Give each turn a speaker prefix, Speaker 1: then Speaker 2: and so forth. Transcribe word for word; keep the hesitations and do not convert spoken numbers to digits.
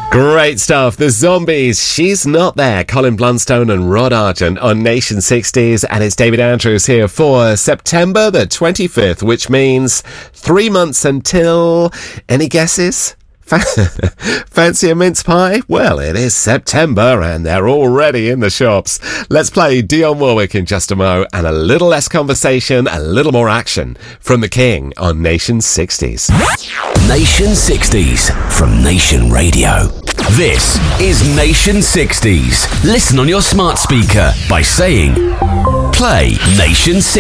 Speaker 1: Great stuff. The Zombies, She's Not There. Colin Blunstone and Rod Argent on Nation sixties. And it's David Andrews here for September the twenty-fifth, which means three months until... Any guesses? Fancy a mince pie? Well, it is September and they're already in the shops. Let's play Dionne Warwick in just a mo, and a little less conversation, a little more action from the King on Nation sixties.
Speaker 2: Nation sixties from Nation Radio. This is Nation sixties. Listen on your smart speaker by saying, play Nation sixties.